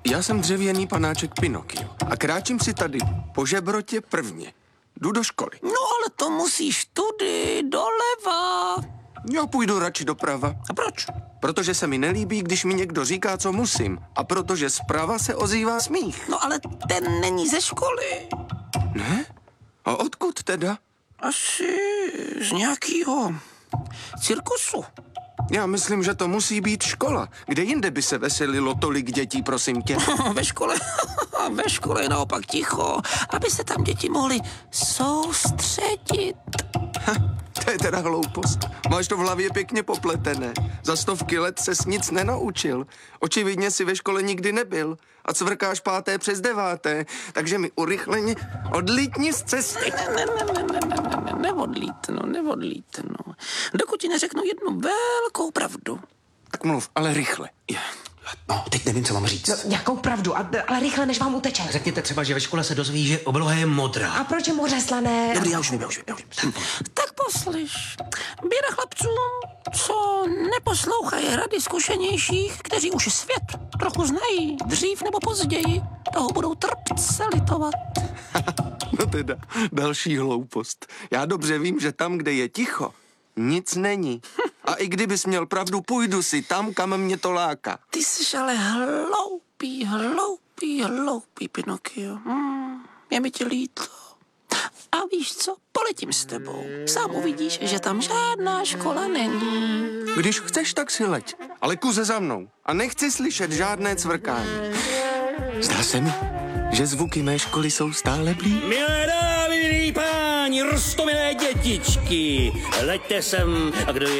Já jsem dřevěný panáček Pinokio a kráčím si tady po žebrotě prvně. Jdu do školy. No ale to musíš tudy, doleva. Já půjdu radši doprava. A proč? Protože se mi nelíbí, když mi někdo říká, co musím. A protože zprava se ozývá smích. No ale ten není ze školy. Ne? A odkud teda? Asi z nějakého cirkusu. Já myslím, že to musí být škola. Kde jinde by se veselilo tolik dětí, prosím tě? Ve škole je naopak ticho, aby se tam děti mohly soustředit. To je teda hloupost. Máš to v hlavě pěkně popletené. Za 100 let ses nic nenaučil. Očividně si ve škole nikdy nebyl. A cvrkáš 5. přes 9. Takže mi urychleně odlítni z cesty. Neodlítnu. Dokud ti neřeknu jednu velkou pravdu. Tak mluv, ale rychle. No, teď nevím, co mám říct. No, jakou pravdu, ale rychle, než vám uteče. Řekněte třeba, že ve škole se dozví, že obloha je modrá. A proč je mořeslané? Dobrý, já už vím. Tak poslyš. Běda chlapcům, co neposlouchají rady zkušenějších, kteří už svět trochu znají, dřív nebo později, toho budou trpce litovat. No teda, další hloupost. Já dobře vím, že tam, kde je ticho, nic není. A i kdybys měl pravdu, půjdu si tam, kam mě to láká. Ty jsi ale hloupý, Pinokio. Je mi tě líto. A víš co, poletím s tebou. Sám uvidíš, že tam žádná škola není. Když chceš, tak si leď. Ale kuze za mnou. A nechci slyšet žádné cvrkání. Zdá se mi, že zvuky mé školy jsou stále blíž. Milé dámy, milí páni, roztomilé dětičky, leďte sem, a kdo